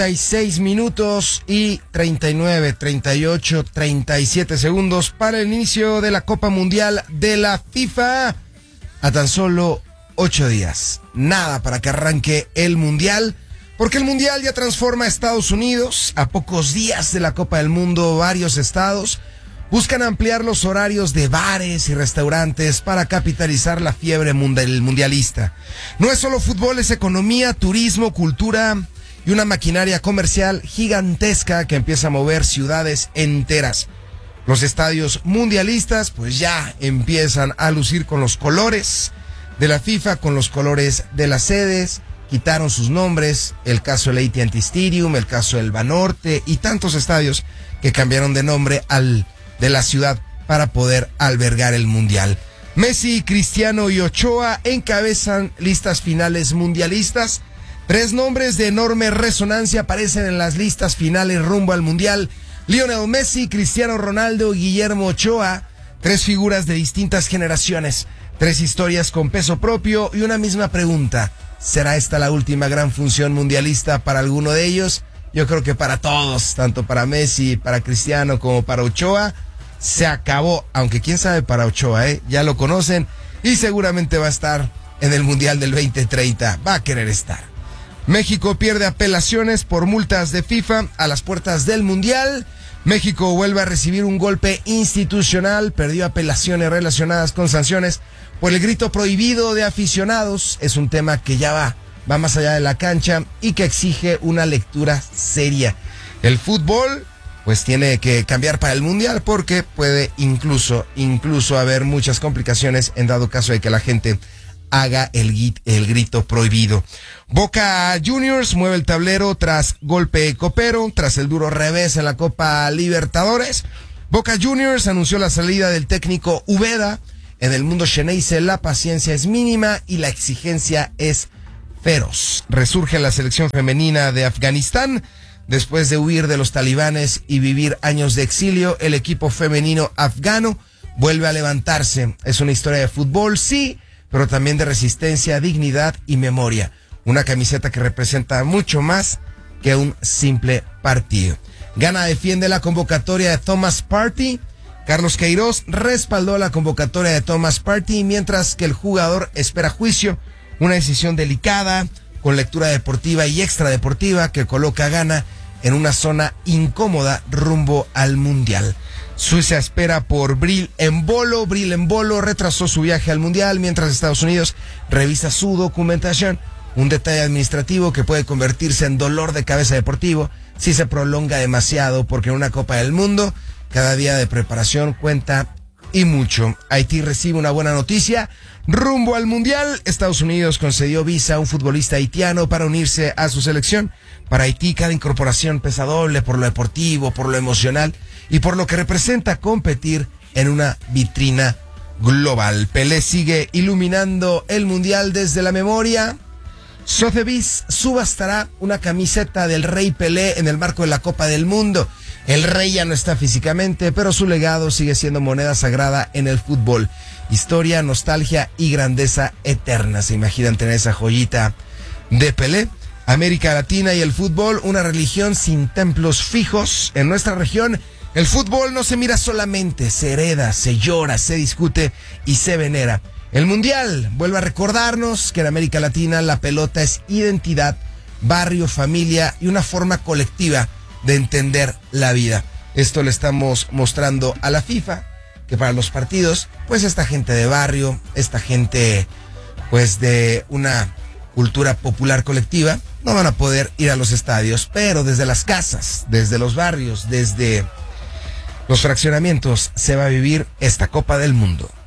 36 minutos y 39, 38, 37 segundos para el inicio de la Copa Mundial de la FIFA. A tan solo 8 días. Nada para que arranque el Mundial, porque el Mundial ya transforma a Estados Unidos. A pocos días de la Copa del Mundo, varios estados buscan ampliar los horarios de bares y restaurantes para capitalizar la fiebre mundialista. No es solo fútbol, es economía, turismo, cultura y una maquinaria comercial gigantesca que empieza a mover ciudades enteras. Los estadios mundialistas pues ya empiezan a lucir con los colores de la FIFA, con los colores de las sedes. Quitaron sus nombres, el caso del AT&T Stadium, el caso del Banorte y tantos estadios que cambiaron de nombre al de la ciudad para poder albergar el Mundial. Messi, Cristiano y Ochoa encabezan listas finales mundialistas. 3 nombres de enorme resonancia aparecen en las listas finales rumbo al Mundial: Lionel Messi, Cristiano Ronaldo y Guillermo Ochoa. 3 figuras de distintas generaciones, 3 historias con peso propio y una misma pregunta: ¿será esta la última gran función mundialista para alguno de ellos? Yo creo que para todos, tanto para Messi, para Cristiano como para Ochoa, se acabó. Aunque quién sabe para Ochoa, ya lo conocen y seguramente va a estar en el Mundial del 2030. Va a querer estar. México pierde apelaciones por multas de FIFA a las puertas del Mundial. México vuelve a recibir un golpe institucional, perdió apelaciones relacionadas con sanciones por el grito prohibido de aficionados. Es un tema que ya va más allá de la cancha y que exige una lectura seria. El fútbol pues tiene que cambiar para el Mundial, porque puede incluso haber muchas complicaciones en dado caso de que la gente haga el grito prohibido. Boca Juniors mueve el tablero tras golpe copero, tras el duro revés en la Copa Libertadores. Boca Juniors anunció la salida del técnico Ubeda. En el mundo xeneize la paciencia es mínima y la exigencia es feroz. Resurge la selección femenina de Afganistán. Después de huir de los talibanes y vivir años de exilio, el equipo femenino afgano vuelve a levantarse. Es una historia de fútbol, sí, pero también de resistencia, dignidad y memoria. Una camiseta que representa mucho más que un simple partido. Ghana defiende la convocatoria de Thomas Partey. Carlos Queiroz respaldó la convocatoria de Thomas Partey, mientras que el jugador espera juicio. Una decisión delicada, con lectura deportiva y extradeportiva, que coloca a Ghana en una zona incómoda rumbo al Mundial. Suecia espera por Bril Embolo. Bril Embolo retrasó su viaje al Mundial, mientras Estados Unidos revisa su documentación. Un detalle administrativo que puede convertirse en dolor de cabeza deportivo si se prolonga demasiado, porque en una Copa del Mundo cada día de preparación cuenta y mucho. Haití recibe una buena noticia. Rumbo al Mundial, Estados Unidos concedió visa a un futbolista haitiano para unirse a su selección. Para Haití, cada incorporación pesa doble por lo deportivo, por lo emocional y por lo que representa competir en una vitrina global. Pelé sigue iluminando el Mundial desde la memoria. Sotheby's subastará una camiseta del Rey Pelé en el marco de la Copa del Mundo. El Rey ya no está físicamente, pero su legado sigue siendo moneda sagrada en el fútbol. Historia, nostalgia y grandeza eterna. ¿Se imaginan tener esa joyita de Pelé? América Latina y el fútbol, una religión sin templos fijos. En nuestra región, el fútbol no se mira solamente, se hereda, se llora, se discute y se venera. El Mundial vuelve a recordarnos que en América Latina la pelota es identidad, barrio, familia y una forma colectiva de entender la vida. Esto le estamos mostrando a la FIFA, que para los partidos, pues esta gente de barrio, esta gente pues de una cultura popular colectiva, no van a poder ir a los estadios, pero desde las casas, desde los barrios, desde los fraccionamientos, se va a vivir esta Copa del Mundo.